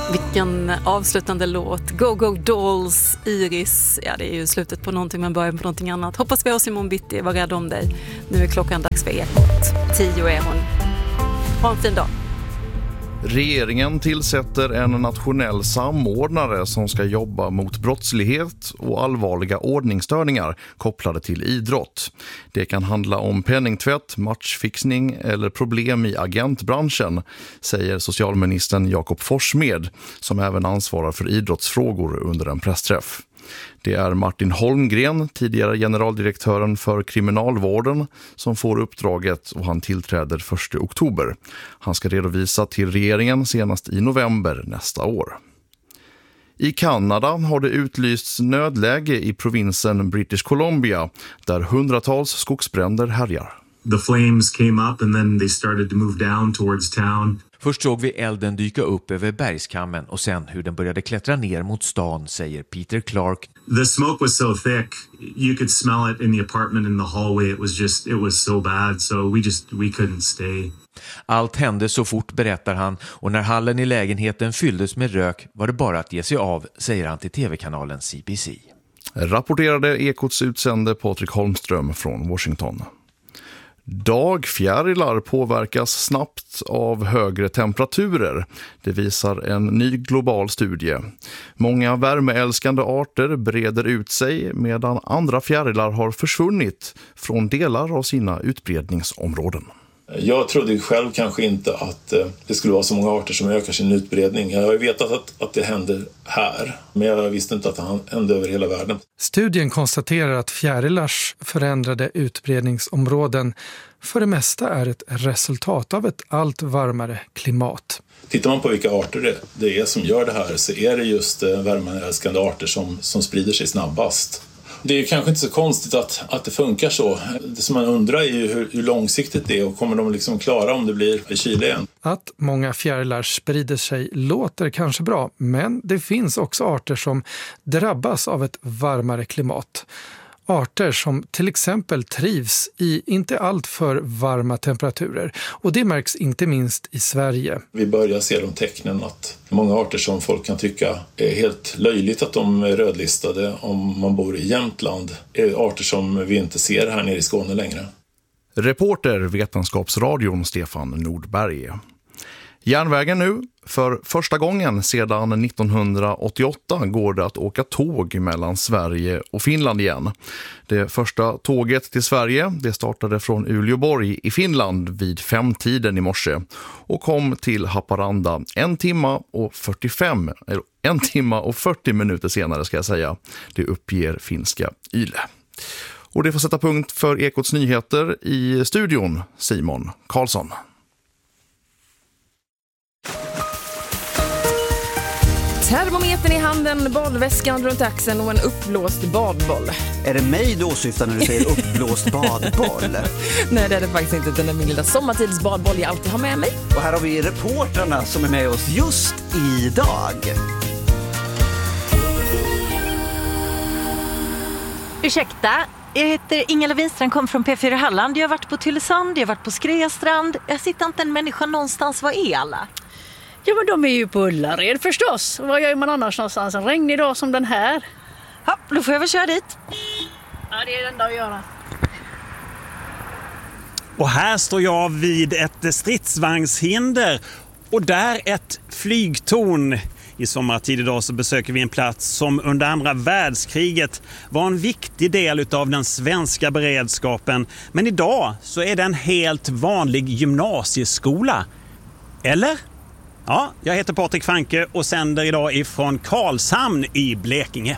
Vilken avslutande låt. Go Go Dolls, Iris. Ja, det är ju slutet på någonting men början på någonting annat. Hoppas vi har Simon Bitti, var rädd om dig. Nu är klockan dags för Ekot. 10 är hon. Ha en fin dag. Regeringen tillsätter en nationell samordnare som ska jobba mot brottslighet och allvarliga ordningsstörningar kopplade till idrott. Det kan handla om penningtvätt, matchfixning eller problem i agentbranschen, säger socialministern Jakob Forssmed, som även ansvarar för idrottsfrågor under en pressträff. Det är Martin Holmgren, tidigare generaldirektören för kriminalvården, som får uppdraget och han tillträder 1 oktober. Han ska redovisa till regeringen senast i november nästa år. I Kanada har det utlysts nödläge i provinsen British Columbia där hundratals skogsbränder härjar. The flames came up and then they started to move down towards town. Först såg vi elden dyka upp över bergskammen och sen hur den började klättra ner mot stan, säger Peter Clark. The smoke was so thick you could smell it in the apartment in the hallway. It was so bad, so we couldn't stay. Allt hände så fort, berättar han, och när hallen i lägenheten fylldes med rök var det bara att ge sig av, säger han till tv-kanalen CBC. Rapporterade Ekots utsände Patrik Holmström från Washington. Dagfjärilar påverkas snabbt av högre temperaturer. Det visar en ny global studie. Många värmeälskande arter breder ut sig medan andra fjärilar har försvunnit från delar av sina utbredningsområden. Jag trodde själv kanske inte att det skulle vara så många arter som ökar sin utbredning. Jag har ju vetat att det händer här, men jag visste inte att det hände över hela världen. Studien konstaterar att fjärilars förändrade utbredningsområden för det mesta är ett resultat av ett allt varmare klimat. Tittar man på vilka arter det är som gör det här så är det just värmeälskande arter som sprider sig snabbast. Det är ju kanske inte så konstigt att det funkar så. Det som man undrar är ju hur långsiktigt det är och kommer de liksom klara om det blir kyla igen. Att många fjärilar sprider sig låter kanske bra, men det finns också arter som drabbas av ett varmare klimat. Arter som till exempel trivs i inte allt för varma temperaturer, och det märks inte minst i Sverige. Vi börjar se de tecknen att många arter som folk kan tycka är helt löjligt att de är rödlistade om man bor i Jämtland är arter som vi inte ser här nere i Skåne längre. Reporter Vetenskapsradion Stefan Nordberg. Järnvägen nu. För första gången sedan 1988 går det att åka tåg mellan Sverige och Finland igen. Det första tåget till Sverige det startade från Uleåborg i Finland vid 5-tiden i morse och kom till Haparanda 1 timme och 40 minuter senare ska jag säga. Det uppger finska Yle. Och det får sätta punkt för Ekots nyheter i studion Simon Karlsson. Termometern i handen, badväskan runt axeln och en uppblåst badboll. Är det mig då syftar när du säger uppblåst badboll? Nej, det är det faktiskt inte. Den är min lilla sommartids badboll jag alltid har med mig. Och här har vi reportrarna som är med oss just idag. Ursäkta, jag heter Ingela Winstrand, kom från P4 Halland. Jag har varit på Tylösand, jag har varit på Skreastrand. Jag sitter inte en människa någonstans, vad är alla? Ja, men de är ju på Ullared förstås. Vad gör man annars någonstans? En regnig dag som den här. Ja, då får jag väl köra dit. Ja, det är det enda att göra. Och här står jag vid ett stridsvagnshinder och där ett flygtorn. I sommartid idag så besöker vi en plats som under andra världskriget var en viktig del av den svenska beredskapen. Men idag så är det en helt vanlig gymnasieskola. Eller? Ja, jag heter Patrik Fanke och sänder idag ifrån Karlshamn i Blekinge.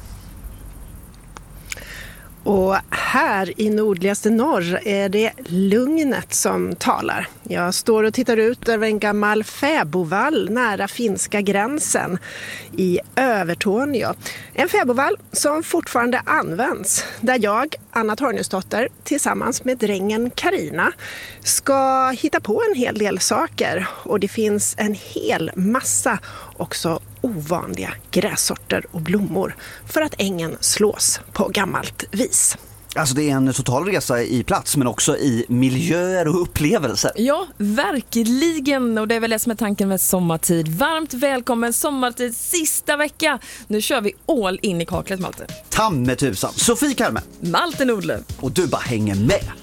Och här i nordligaste norr är det lugnet som talar. Jag står och tittar ut över en gammal fäbovall nära finska gränsen i Övertorneå. En fäbovall som fortfarande används, där jag, Anna Tornusdotter, tillsammans med drängen Karina ska hitta på en hel del saker. Och det finns en hel massa också ovanliga grässorter och blommor för att ängen slås på gammalt vis. Alltså det är en total resa i plats men också i miljöer och upplevelser. Ja, verkligen. Och det är väl det som är tanken med sommartid. Varmt välkommen sommartid sista vecka. Nu kör vi all in i kaklet, Malte. Tamme tusan. Sofie Kalme. Malte Nordlöf. Och du bara hänger med.